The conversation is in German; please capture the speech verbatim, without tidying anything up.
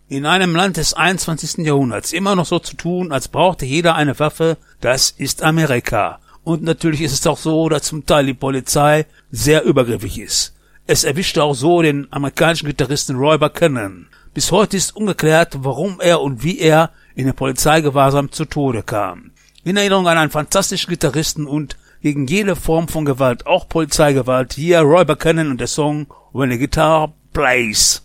In einem Land des einundzwanzigsten Jahrhunderts immer noch so zu tun, als brauchte jeder eine Waffe, das ist Amerika. Und natürlich ist es auch so, dass zum Teil die Polizei sehr übergriffig ist. Es erwischte auch so den amerikanischen Gitarristen Roy Buchanan. Bis heute ist ungeklärt, warum er und wie er in den Polizeigewahrsam zu Tode kam. In Erinnerung an einen fantastischen Gitarristen und gegen jede Form von Gewalt, auch Polizeigewalt, hier Roy Buchanan und der Song When the Guitar Plays.